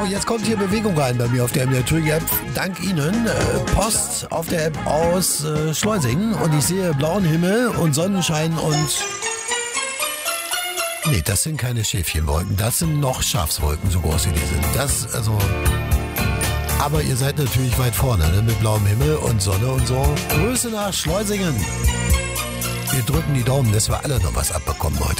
jetzt kommt hier Bewegung rein bei mir auf der MDR-App. Dank Ihnen. Post auf der App aus Schleusingen. Und ich sehe blauen Himmel und Sonnenschein und... Nee, das sind keine Schäfchenwolken. Das sind noch Schafswolken, so groß wie die sind. Das, also... Aber ihr seid natürlich weit vorne, ne? Mit blauem Himmel und Sonne und so. Grüße nach Schleusingen. Wir drücken die Daumen, dass wir alle noch was abbekommen heute.